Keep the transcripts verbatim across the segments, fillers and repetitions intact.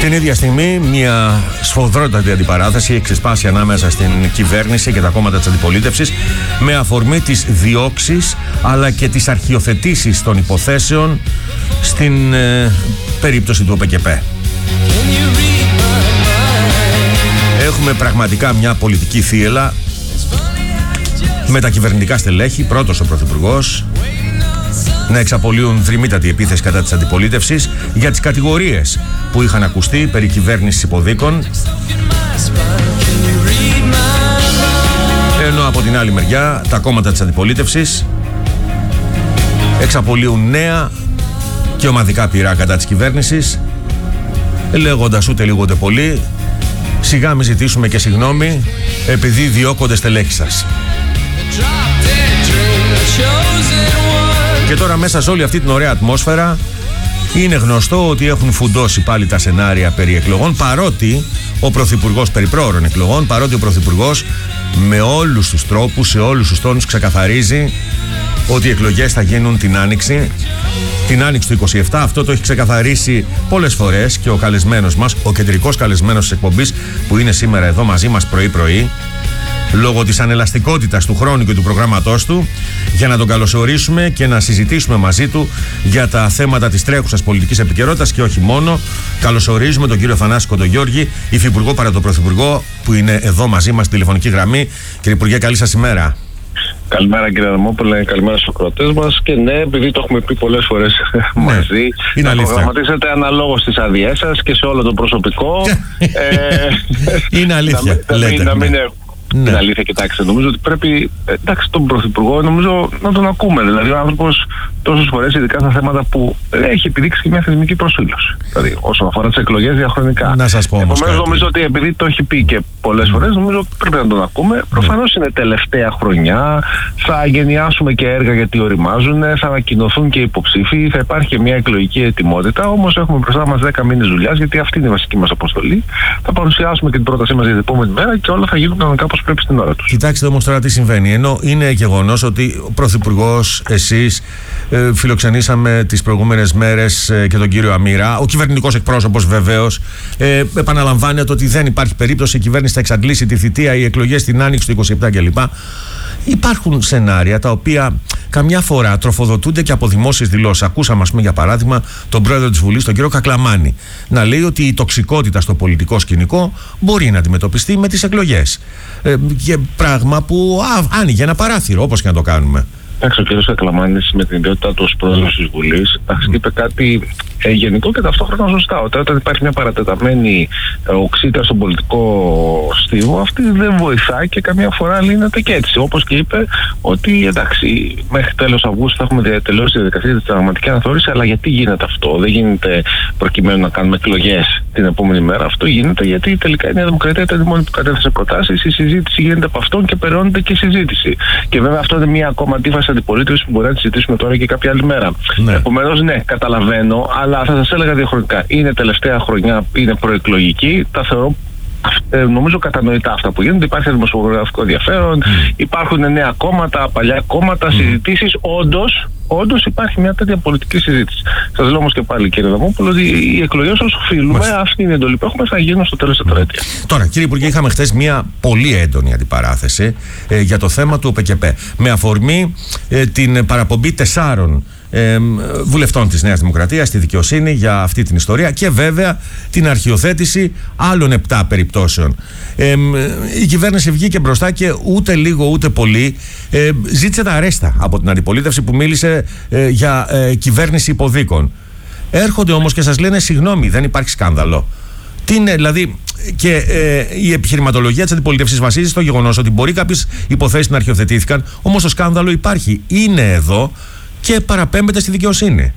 Την ίδια στιγμή, μια σφοδρότατη αντιπαράθεση εξεσπάσει ανάμεσα στην κυβέρνηση και τα κόμματα της αντιπολίτευσης με αφορμή τις διώξεις αλλά και τις αρχιοθετήσεις των υποθέσεων στην ε, περίπτωση του ΟΠΕΚΕΠΕ. Έχουμε πραγματικά μια πολιτική θύελλα με τα κυβερνητικά στελέχη, πρώτος ο Πρωθυπουργός, να εξαπολύουν δρυμύτατη επίθεση κατά της αντιπολίτευσης για τις κατηγορίες που είχαν ακουστεί περί κυβέρνησης υποδίκων, ενώ από την άλλη μεριά τα κόμματα της αντιπολίτευσης εξαπολύουν νέα και ομαδικά πειρά κατά της κυβέρνησης, λέγοντας ούτε λίγο ούτε πολύ, σιγά μη ζητήσουμε και συγγνώμη επειδή διώκονται στελέχη σας. Και τώρα μέσα σε όλη αυτή την ωραία ατμόσφαιρα είναι γνωστό ότι έχουν φουντώσει πάλι τα σενάρια περί εκλογών, παρότι ο Πρωθυπουργός, περί πρόωρων εκλογών, παρότι ο Πρωθυπουργός με όλους τους τρόπους, σε όλους τους τόνους ξεκαθαρίζει ότι οι εκλογές θα γίνουν την Άνοιξη. Την Άνοιξη του είκοσι επτά, αυτό το έχει ξεκαθαρίσει πολλές φορές και ο καλεσμένος μας, ο κεντρικός καλεσμένος της εκπομπής που είναι σήμερα εδώ μαζί μας πρωί-πρωί, λόγω της ανελαστικότητας του χρόνου και του προγράμματός του, για να τον καλωσορίσουμε και να συζητήσουμε μαζί του για τα θέματα της τρέχουσας πολιτικής επικαιρότητας και όχι μόνο. Καλωσορίζουμε τον κύριο Θανάση Κοντογιώργη, υφυπουργό παρά τον Πρωθυπουργό, που είναι εδώ μαζί μας στη τηλεφωνική γραμμή. Κύριε Υπουργέ, καλή σας ημέρα. Καλημέρα κύριε Αδαμόπουλε, καλημέρα στους ακροατές μας. Και ναι, επειδή το έχουμε πει πολλές φορές ναι, μαζί, είναι να προγραμματίσετε αναλόγως στις αδειές σας και σε όλο το προσωπικό. ε, είναι αλήθεια, να, λέτε. Να μην, ναι. Είναι ναι. αλήθεια, κοιτάξτε, νομίζω ότι πρέπει, εντάξει, τον Πρωθυπουργό νομίζω να τον ακούμε. Δηλαδή, ο άνθρωπος τόσες φορές, ειδικά στα θέματα που έχει επιδείξει και μια θεσμική προσήλωση. Δηλαδή, όσον αφορά τις εκλογές διαχρονικά. Να σας πω όμως. Επομένως, νομίζω ότι επειδή το έχει πει και πολλές φορές, νομίζω πρέπει να τον ακούμε. Προφανώς είναι τελευταία χρονιά, θα γενιάσουμε και έργα γιατί οριμάζουν, θα ανακοινωθούν και υποψήφοι, θα υπάρχει και μια εκλογική ετοιμότητα. Όμως, έχουμε μπροστά μας δέκα μήνες δουλειάς, γιατί αυτή είναι η βασική μας αποστολή. Θα παρουσιάσουμε και την πρότασή μας για την επόμενη μέρα και όλα θα γίνουν κάπως πρέπει στην ώρα τους. Κοιτάξτε όμως τώρα τι συμβαίνει. Ενώ είναι γεγονός ότι ο Πρωθυπουργός, εσείς, ε, φιλοξενήσαμε τις προηγούμενες μέρες ε, και τον κύριο Αμήρα, ο κυβερνητικός εκπρόσωπος βεβαίως, ε, επαναλαμβάνεται ότι δεν υπάρχει περίπτωση, η κυβέρνηση θα εξαντλήσει τη θητεία, οι εκλογές στην Άνοιξη του είκοσι επτά κλπ. Υπάρχουν σενάρια τα οποία καμιά φορά τροφοδοτούνται και από δημόσιες δηλώσεις. Ακούσαμε, ας πούμε, για παράδειγμα, τον πρόεδρο της Βουλής, τον κύριο Κακλαμάνη, να λέει ότι η τοξικότητα στο πολιτικό σκηνικό μπορεί να αντιμετωπιστεί με τις εκλογές. Ε, και πράγμα που α, άνοιγε ένα παράθυρο, όπως και να το κάνουμε. Εντάξει, ο κ. Κακλαμάνης με την ιδιότητά του ως πρόεδρος της Βουλής είπε κάτι ε, γενικό και ταυτόχρονα σωστά. Ότι όταν υπάρχει μια παρατεταμένη ε, οξύτητα στον πολιτικό στίβο, αυτή δεν βοηθάει και καμιά φορά λύνεται και έτσι. Όπως και είπε ότι εντάξει, μέχρι τέλος Αυγούστου θα έχουμε τελειώσει τη διαδικασία της πραγματική αναθεώρηση, αλλά γιατί γίνεται αυτό? Δεν γίνεται προκειμένου να κάνουμε εκλογές την επόμενη μέρα. Αυτό γίνεται γιατί τελικά η Νέα Δημοκρατία ήταν η μόνη που κατέθεσε προτάσεις. Η συζήτηση γίνεται από αυτόν και περαιώνεται και η συζήτηση. Και βέβαια αυτό είναι μια ακόμα αντίφαση αντιπολίτευση που μπορεί να τη συζητήσουμε τώρα και κάποια άλλη μέρα. Ναι. Επομένως, ναι, καταλαβαίνω, αλλά θα σας έλεγα διαχρονικά. Είναι τελευταία χρονιά, είναι προεκλογική. Τα θεωρώ, ε, νομίζω, κατανοητά αυτά που γίνονται. Υπάρχει δημοσιογραφικό ενδιαφέρον, mm. υπάρχουν νέα κόμματα, παλιά κόμματα, mm. συζητήσεις. Όντως, όντως υπάρχει μια τέτοια πολιτική συζήτηση. Σας λέω όμως και πάλι, κύριε Αδαμόπουλο, ότι οι εκλογές όσο οφείλουμε, Μάλιστα. αυτή είναι η εντολή που έχουμε, θα γίνουν στο τέλος της τετραετίας. Τώρα, κύριε Υπουργέ, είχαμε χθες μια πολύ έντονη αντιπαράθεση ε, για το θέμα του ΟΠΕΚΕΠΕ. Με αφορμή ε, την παραπομπή τεσσάρων ε, βουλευτών της Νέας Δημοκρατίας στη δικαιοσύνη για αυτή την ιστορία και βέβαια την αρχιοθέτηση άλλων επτά περιπτώσεων. Ε, η κυβέρνηση βγήκε μπροστά και ούτε λίγο ούτε πολύ ε, ζήτησε τα αρέστα από την αντιπολίτευση που μίλησε ε, για ε, κυβέρνηση υποδίκων. Έρχονται όμως και σας λένε συγγνώμη, δεν υπάρχει σκάνδαλο. Τι είναι, δηλαδή, και ε, η επιχειρηματολογία της αντιπολίτευσης βασίζεται στο γεγονός ότι μπορεί κάποιες υποθέσεις να αρχιοθετήθηκαν, όμως το σκάνδαλο υπάρχει, είναι εδώ και παραπέμπεται στη δικαιοσύνη.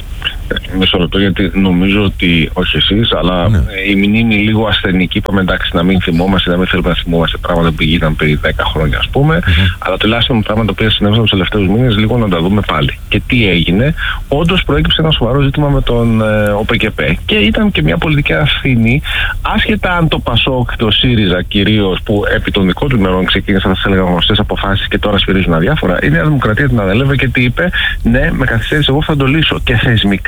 Μισό λεπτό, γιατί νομίζω ότι όχι εσείς, αλλά ναι. η μνήμη λίγο ασθενική. Είπαμε εντάξει, να μην θυμόμαστε, να μην θέλουμε να θυμόμαστε πράγματα που γίνανε πριν δέκα χρόνια, ας πούμε. Mm-hmm. Αλλά τουλάχιστον πράγματα που συνέβησαν τους τελευταίους μήνες, λίγο να τα δούμε πάλι. Και τι έγινε? Όντως προέκυψε ένα σοβαρό ζήτημα με τον ε, ΟΠΕΚΕΠΕ. Και ήταν και μια πολιτική ευθύνη, άσχετα αν το ΠΑΣΟΚ και το ΣΥΡΙΖΑ κυρίως, που επί των δικών του ημερών ξεκίνησαν, θα σας έλεγα, γνωστές αποφάσεις και τώρα σφυρίζουν αδιάφορα. Η Νέα Δημοκρατία την ανέλαβε και τι είπε? Ναι, με καθυστέρηση, εγώ θα το λύσω. Και θεσμικά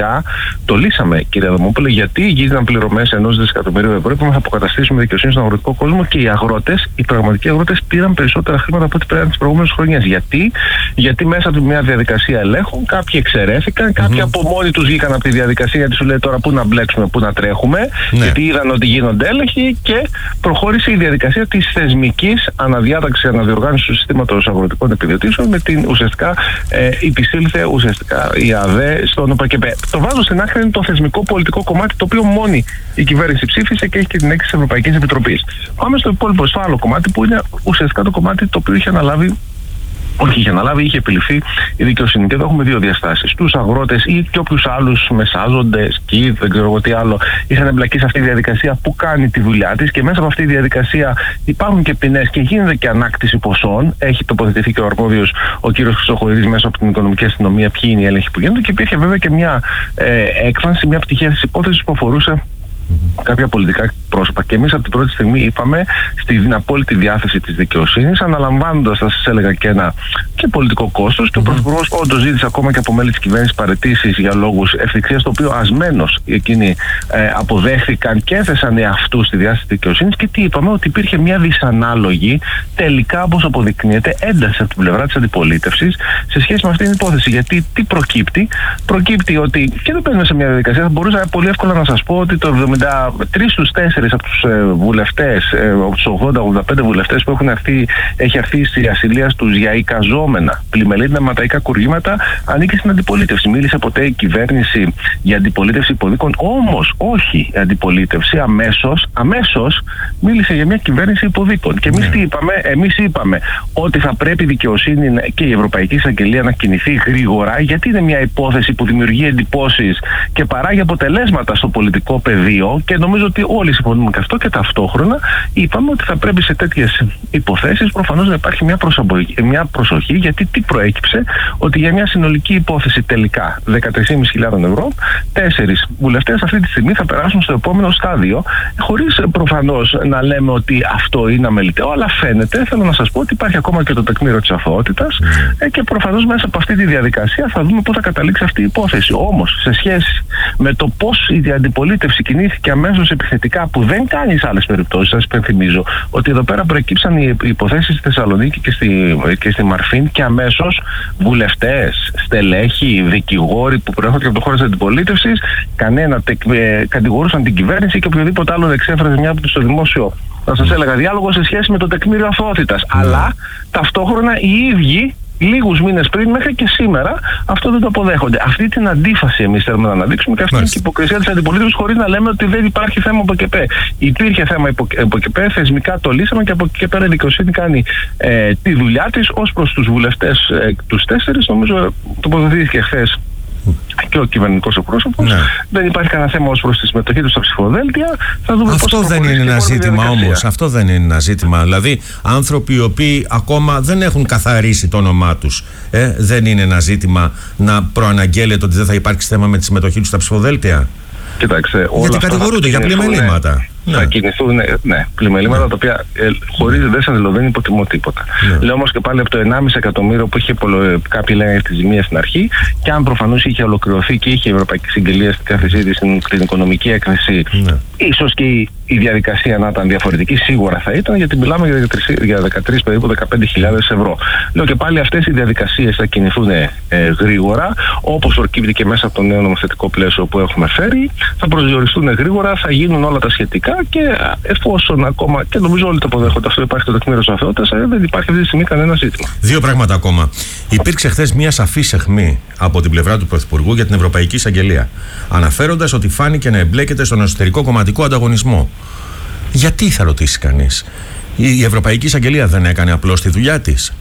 τελικά το λύσαμε, κύριε Αδαμόπουλε, γιατί γίνανε πληρωμές ενός δισεκατομμυρίου ευρώ που θα αποκαταστήσουμε δικαιοσύνη στον αγροτικό κόσμο και οι αγρότες, οι πραγματικοί αγρότες, πήραν περισσότερα χρήματα από ό,τι πήραν τις προηγούμενες χρονιές. Γιατί? Γιατί μέσα από μια διαδικασία ελέγχων κάποιοι εξαιρέθηκαν, κάποιοι mm-hmm. από μόνοι τους βγήκαν από τη διαδικασία γιατί σου λέει τώρα πού να μπλέξουμε, πού να τρέχουμε, ναι. γιατί είδαν ότι γίνονται έλεγχοι και προχώρησε η διαδικασία της θεσμικής αναδιάταξης, αναδιοργάνωσης του συστήματος αγροτικών επιδοτήσεων, με την ουσιαστικά ε, υπησύλθε ουσιαστικά η ΑΔΕ στον ΟΠΑΚΕΠΕ. Το βάζω στην άκρη, είναι το θεσμικό πολιτικό κομμάτι το οποίο μόνη η κυβέρνηση ψήφισε και έχει και την έκθεση της Ευρωπαϊκής Επιτροπής. Πάμε στο υπόλοιπο, στο άλλο κομμάτι που είναι ουσιαστικά το κομμάτι το οποίο είχε αναλάβει. Όχι, είχε αναλάβει, είχε επιληφθεί η δικαιοσύνη. Και εδώ έχουμε δύο διαστάσεις. Τους αγρότες ή και όποιους άλλους μεσάζοντες, και δεν ξέρω εγώ τι άλλο, είχαν εμπλακεί σε αυτή τη διαδικασία που κάνει τη δουλειά της και μέσα από αυτή τη διαδικασία υπάρχουν και ποινές και γίνεται και ανάκτηση ποσών. Έχει τοποθετηθεί και ο αρμόδιος ο κύριος Χρυσοχοϊδής μέσα από την οικονομική αστυνομία, ποιοι είναι οι έλεγχοι που γίνονται. Και υπήρχε βέβαια και μια ε, έκφανση, μια πτυχία της υπόθεσης που αφορούσε κάποια πολιτικά πρόσωπα. Και εμείς από την πρώτη στιγμή είπαμε στην απόλυτη διάθεση της δικαιοσύνης, αναλαμβάνοντας, θα σας έλεγα, και ένα και πολιτικό κόστος. Mm-hmm. Και ο Πρωθυπουργός όντως ζήτησε ακόμα και από μέλη της κυβέρνησης παραιτήσεις για λόγους ευθυξίας, το οποίο ασμένως εκείνοι ε, αποδέχθηκαν και έθεσαν εαυτούς στη διάθεση της δικαιοσύνης. Και τι είπαμε? Ότι υπήρχε μια δυσανάλογη, τελικά όπως αποδεικνύεται, ένταση από την πλευρά της αντιπολίτευσης σε σχέση με αυτή την υπόθεση. Γιατί τι προκύπτει? Προκύπτει ότι, και δεν παίρνουμε σε μια διαδικασία, θα μπορούσα πολύ εύκολα να σας πω ότι το εβδομήντα τρεις στους τέσσερις από τους ε, βουλευτές, ε, από τους ογδόντα ογδόντα πέντε βουλευτές που έχουν έρθει, έχει έρθει στη ασυλία τους για εικαζόμενα πλημελήνα ματαϊκά κουργήματα, ανήκει στην αντιπολίτευση. Μίλησε ποτέ η κυβέρνηση για αντιπολίτευση υποδίκων? Όμως όχι, η αντιπολίτευση αμέσως, αμέσως μίλησε για μια κυβέρνηση υποδίκων. Και εμείς τι είπαμε? Εμείς είπαμε ότι θα πρέπει η δικαιοσύνη και η Ευρωπαϊκή Εισαγγελία να κινηθεί γρήγορα, γιατί είναι μια υπόθεση που δημιουργεί εντυπώσεις και παράγει αποτελέσματα στο πολιτικό πεδίο. Και νομίζω ότι όλοι συμφωνούμε και αυτό, και ταυτόχρονα είπαμε ότι θα πρέπει σε τέτοιες υποθέσεις προφανώς να υπάρχει μια, μια προσοχή, γιατί τι προέκυψε? Ότι για μια συνολική υπόθεση τελικά δεκατρείς χιλιάδες πεντακόσια ευρώ, τέσσερις βουλευτές αυτή τη στιγμή θα περάσουν στο επόμενο στάδιο, χωρίς προφανώς να λέμε ότι αυτό είναι αμεληταίο, αλλά φαίνεται, θέλω να σας πω, ότι υπάρχει ακόμα και το τεκμήριο της αθωότητας mm. και προφανώς μέσα από αυτή τη διαδικασία θα δούμε πού θα καταλήξει αυτή η υπόθεση. Όμως, σε σχέση με το πώς η αντιπολίτευση κινήθηκε αμέσως επιθετικά, που δεν κάνει σε άλλες περιπτώσεις, σας υπενθυμίζω ότι εδώ πέρα προεκύψαν οι υποθέσεις στη Θεσσαλονίκη και στη, και στη Μαρφίν, και αμέσως βουλευτές, στελέχοι, δικηγόροι που προέρχονται από το χώρο της αντιπολίτευσης, κανένα ε, κατηγορούσαν την κυβέρνηση και οποιοδήποτε άλλο εξέφραζε μια από το στο δημόσιο, θα σας έλεγα, διάλογο σε σχέση με το τεκμήριο αθωότητας. Mm. Αλλά ταυτόχρονα οι ίδιοι λίγους μήνες πριν μέχρι και σήμερα αυτό δεν το αποδέχονται. Αυτή την αντίφαση εμείς θέλουμε να αναδείξουμε, και αυτή είναι και η υποκρισία της αντιπολίτευσης, χωρίς να λέμε ότι δεν υπάρχει θέμα ΟΠΑΚΕΠΕ. Υπήρχε θέμα ΟΠΑΚΕΠΕ, θεσμικά το λύσαμε και από εκεί και πέρα η δικαιοσύνη κάνει ε, τη δουλειά της. Ως προς τους βουλευτές, ε, τους τέσσερις, νομίζω τοποθετήθηκε χθες και ο κυβερνητικός εκπρόσωπος. Ναι. Δεν υπάρχει κανένα θέμα ως προς τη συμμετοχή του στα ψηφοδέλτια. Θα δούμε. Αυτό δεν είναι ένα ζήτημα όμως. Αυτό δεν είναι ένα ζήτημα. Δηλαδή, άνθρωποι οι οποίοι ακόμα δεν έχουν καθαρίσει το όνομά τους, ε, δεν είναι ένα ζήτημα να προαναγγέλλεται ότι δεν θα υπάρξει θέμα με τη συμμετοχή τους στα ψηφοδέλτια? Κοιτάξτε, όλα γιατί κατηγορούνται για πλημελήματα. Ναι. Θα κινηθούν, ναι, πλημελήματα, ναι, τα οποία ε, χωρίς δεν σαν δεν υποτιμώ τίποτα. Ναι. Λέω όμως και πάλι από το ενάμιση εκατομμύριο που είχε κάποιοι λένε τη ζημία στην αρχή, και αν προφανώς είχε ολοκληρωθεί και είχε η Ευρωπαϊκή Συγγελία στην κάθεσή της στην, στην οικονομική έκθεση, ναι, ίσως και η, η διαδικασία να ήταν διαφορετική, σίγουρα θα ήταν, γιατί μιλάμε για, για δεκατρείς περίπου δεκαπέντε χιλιάδες ευρώ. Λέω και πάλι αυτές οι διαδικασίες θα κινηθούν ε, γρήγορα, όπως προκύπτει και μέσα από το νέο νομοθετικό πλαίσιο που έχουμε φέρει, θα προσδιοριστούν γρήγορα, θα γίνουν όλα τα σχετικά. Και εφόσον ακόμα, και νομίζω όλοι το αποδέχονται αυτό, υπάρχει το τεκμήριο της αθωότητας, δεν υπάρχει αυτή τη στιγμή κανένα ζήτημα. Δύο πράγματα ακόμα. Υπήρξε χθες μια σαφής αιχμή από την πλευρά του Πρωθυπουργού για την Ευρωπαϊκή Εισαγγελία, αναφέροντας ότι φάνηκε να εμπλέκεται στον εσωτερικό κομματικό ανταγωνισμό. Γιατί, θα ρωτήσει κανείς, η Ευρωπαϊκή Εισαγγελία δεν έκανε απλώς τη δουλειά της?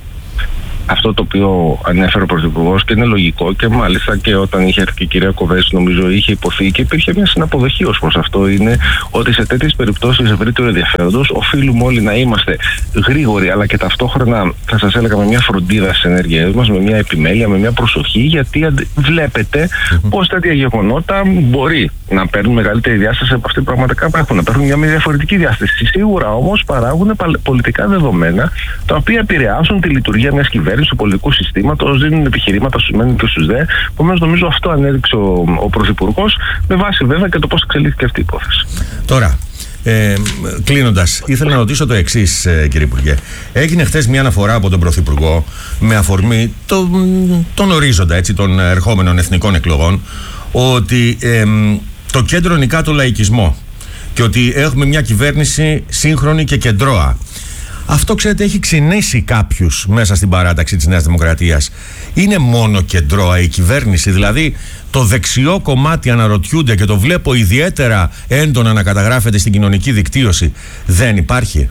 Αυτό το οποίο ανέφερε ο Πρωθυπουργός, και είναι λογικό, και μάλιστα και όταν είχε έρθει και η κυρία Κοβέση, νομίζω είχε υποθεί και υπήρχε μια συναποδοχή ως προς αυτό, είναι ότι σε τέτοιες περιπτώσεις ευρύτερου ενδιαφέροντος οφείλουμε όλοι να είμαστε γρήγοροι, αλλά και ταυτόχρονα, θα σας έλεγα, με μια φροντίδα στις ενέργειές μας, με μια επιμέλεια, με μια προσοχή, γιατί βλέπετε πως τέτοια γεγονότα μπορεί να παίρνουν μεγαλύτερη διάσταση από αυτή που πραγματικά έχουν, να παίρνουν μια διαφορετική διάσταση. Σίγουρα όμως παράγουν πολιτικά δεδομένα τα οποία επηρεάσουν τη λειτουργία μιας κυβέρνησης, κυβέρνησης, του πολιτικού συστήματος, δίνουν επιχειρήματα στους μεν και στους δε. Επομένως, νομίζω αυτό ανέδειξε ο, ο Πρωθυπουργός, με βάση βέβαια και το πώς εξελίχθηκε αυτή η υπόθεση. Τώρα, ε, κλείνοντας, ήθελα να ρωτήσω το εξής, ε, κύριε Υπουργέ. Έγινε χθες μια αναφορά από τον Πρωθυπουργό με αφορμή το, τον ορίζοντα έτσι, των ερχόμενων εθνικών εκλογών, ότι ε, το κέντρο νικά το λαϊκισμό και ότι έχουμε μια κυβέρνηση σύγχρονη και κεντρώα. Αυτό, ξέρετε, έχει ξυνήσει κάποιους μέσα στην παράταξη της Νέας Δημοκρατίας. Είναι μόνο κεντρώα η κυβέρνηση? Δηλαδή, το δεξιό κομμάτι, αναρωτιούνται, και το βλέπω ιδιαίτερα έντονα να καταγράφεται στην κοινωνική δικτύωση, δεν υπάρχει?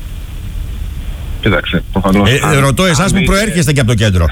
Κοιτάξτε, προφανώς. Ε, αν, ρωτώ εσάς που προέρχεστε και από το κέντρο.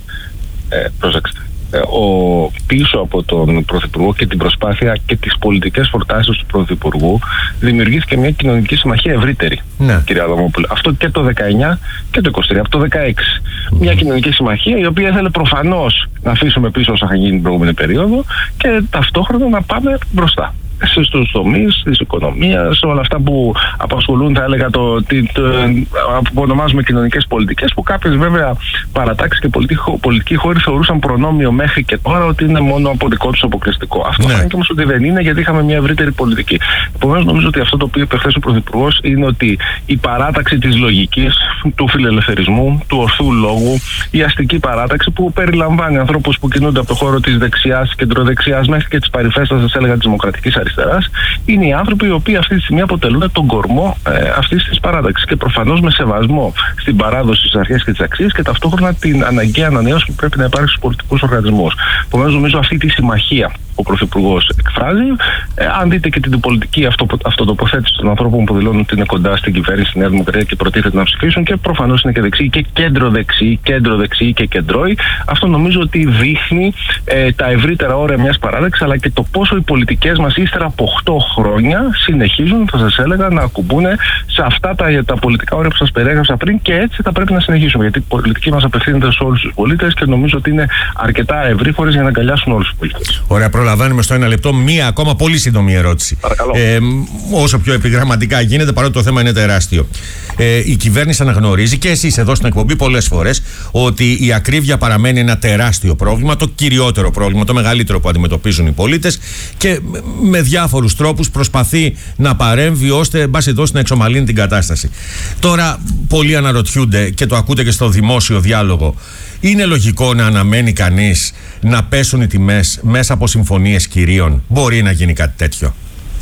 Ε, προσέξτε. Ο, πίσω από τον Πρωθυπουργό και την προσπάθεια και τις πολιτικές φορτάσεις του Πρωθυπουργού δημιουργήθηκε μια κοινωνική συμμαχία ευρύτερη, ναι, κυρία Αδαμόπουλε. Αυτό και το δεκαεννιά και το είκοσι τρία, από το δεκαέξι. Mm. Μια κοινωνική συμμαχία η οποία ήθελε προφανώς να αφήσουμε πίσω όσα είχαν γίνει την προηγούμενη περίοδο και ταυτόχρονα να πάμε μπροστά στους τομείς της οικονομίας, όλα αυτά που απασχολούν, θα έλεγα, το, το, το, που ονομάζουμε κοινωνικές πολιτικές, που κάποιες βέβαια παρατάξεις και πολιτικοί, πολιτικοί χώροι θεωρούσαν προνόμιο μέχρι και τώρα ότι είναι μόνο από δικό τους αποκλειστικό. Αυτό ναι. φάνηκε όμως ότι δεν είναι, γιατί είχαμε μια ευρύτερη πολιτική. Επομένως, νομίζω ότι αυτό το οποίο είπε χθες ο Πρωθυπουργός είναι ότι η παράταξη της λογικής, του φιλελευθερισμού, του ορθού λόγου, η αστική παράταξη που περιλαμβάνει ανθρώπους που κινούνται από το χώρο της δεξιάς, κεντροδεξιάς μέχρι και της παρυφέστασης, έλεγα, της δημοκρατικής αριστεράς, είναι οι άνθρωποι οι οποίοι αυτή τη στιγμή αποτελούν τον κορμό ε, αυτής της παράταξης, και προφανώς με σεβασμό στην παράδοση, στις αρχές και τις αξίες, και ταυτόχρονα την αναγκαία ανανέωση που πρέπει να υπάρχει στους πολιτικούς οργανισμούς. Επομένως, νομίζω αυτή τη συμμαχία ο Πρωθυπουργός εκφράζει. Ε, αν δείτε και την πολιτική αυτο, αυτοτοποθέτηση των ανθρώπων που δηλώνουν ότι είναι κοντά στην κυβέρνηση, στη Νέα Δημοκρατία και προτίθεται να ψηφίσουν, και προφανώς είναι και δεξιοί και κέντρο-δεξιοί, κέντρο-δεξιοί και κεντρώοι, αυτό νομίζω ότι δείχνει ε, τα ευρύτερα όρια μιας παράδεξης, αλλά και το πόσο οι πολιτικές μας ύστερα από οκτώ χρόνια συνεχίζουν, θα σας έλεγα, να ακουμπούν σε αυτά τα, τα πολιτικά όρια που σας περιέγραψα πριν, και έτσι θα πρέπει να συνεχίσουμε. Γιατί η πολιτική μας απευθύνεται σε όλους τους πολίτες και νομίζω ότι είναι αρκετά ευρύχωρες για να αγκαλιάσουν όλους τους πολίτες. Ωραία, προλαβαίνουμε στο ένα λεπτό μία ακόμα πολύ σύντομη ερώτηση. Ε, όσο πιο επιγραμματικά γίνεται, παρότι το θέμα είναι τεράστιο. Ε, η κυβέρνηση αναγνωρίζει, και εσείς εδώ στην εκπομπή πολλές φορές, ότι η ακρίβεια παραμένει ένα τεράστιο πρόβλημα, το κυριότερο πρόβλημα, το μεγαλύτερο που αντιμετωπίζουν οι πολίτες, και με διάφορους τρόπους προσπαθεί να παρέμβει ώστε, εν πάση περιπτώσει, να εξομαλύνει την κατάσταση. Τώρα, πολλοί αναρωτιούνται, και το ακούτε και στο δημόσιο διάλογο, είναι λογικό να αναμένει κανείς να πέσουν οι τιμές μέσα από συμφωνίες κυρίων? Μπορεί να γίνει κάτι τέτοιο?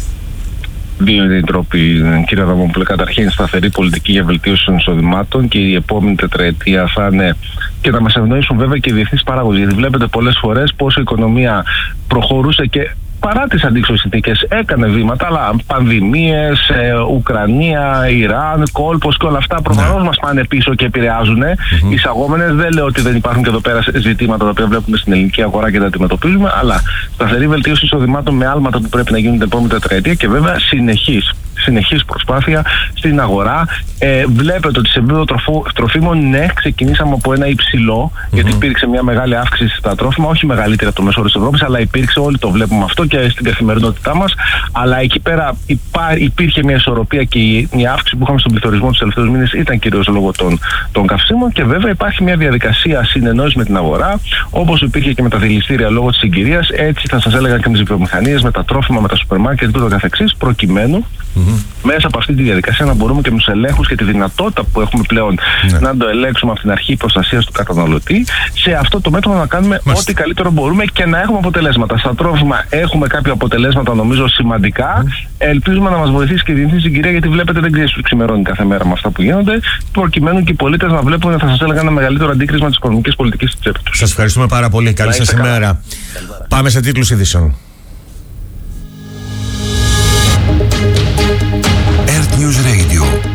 Δύο είναι οι τρόποι, κύριε Αδαμόπουλε. Καταρχήν, σταθερή πολιτική για βελτίωση των εισοδημάτων, και η επόμενη τετραετία θα είναι, και να μας ευνοήσουν βέβαια και οι διεθνείς παράγοντες. Γιατί βλέπετε πολλές φορές πώς η οικονομία προχωρούσε και παρά τις αντίξωες συνθήκες έκανε βήματα, αλλά πανδημίες, ε, Ουκρανία, Ιράν, κόλπος και όλα αυτά προφανώς μας πάνε πίσω και επηρεάζουν. Mm-hmm. Εισαγόμενες, δεν λέω ότι δεν υπάρχουν και εδώ πέρα ζητήματα τα οποία βλέπουμε στην ελληνική αγορά και τα αντιμετωπίζουμε, αλλά σταθερή βελτίωση εισοδημάτων με άλματα που πρέπει να γίνουν την επόμενη τετραετία, και βέβαια συνεχής. Συνεχής προσπάθεια στην αγορά. Ε, βλέπετε ότι σε επίπεδο τροφίμων, ναι, ξεκινήσαμε από ένα υψηλό, mm-hmm. γιατί υπήρξε μια μεγάλη αύξηση στα τρόφιμα, όχι μεγαλύτερη από το μέσο όρο της Ευρώπης, αλλά υπήρξε, όλοι το βλέπουμε αυτό και στην καθημερινότητά μας. Αλλά εκεί πέρα υπά, υπήρχε μια ισορροπία, και η, η αύξηση που είχαμε στον πληθωρισμό τους τελευταίους μήνες ήταν κυρίως λόγω των, των καυσίμων, και βέβαια υπάρχει μια διαδικασία συνεννόησης με την αγορά, όπως υπήρχε και με τα δηληστήρια λόγω της συγκυρίας, έτσι θα σας έλεγα και με τις βιομηχανίες, με τα τρόφιμα, με τα σούπερ μάρκετ και ούτω καθεξής, προκειμένου mm-hmm. μέσα από αυτή τη διαδικασία να μπορούμε και με τους ελέγχους και τη δυνατότητα που έχουμε πλέον ναι. να το ελέγξουμε από την αρχή προστασίας του καταναλωτή, σε αυτό το μέτρο να κάνουμε Μάλιστα. ό,τι καλύτερο μπορούμε και να έχουμε αποτελέσματα. Στα τρόφιμα έχουμε κάποια αποτελέσματα, νομίζω, σημαντικά. Mm. Ελπίζουμε να μας βοηθήσει και η διεθνή συγκυρία, γιατί βλέπετε, δεν ξέρει, ξημερώνει κάθε μέρα με αυτά που γίνονται, προκειμένου και οι πολίτες να βλέπουν, θα σας έλεγα, ένα μεγαλύτερο αντίκρισμα της οικονομικής πολιτικής της τσέπη τους. Σας ευχαριστούμε πάρα πολύ. Καλή σας ημέρα. Πάμε σε τίτλους ειδήσεων.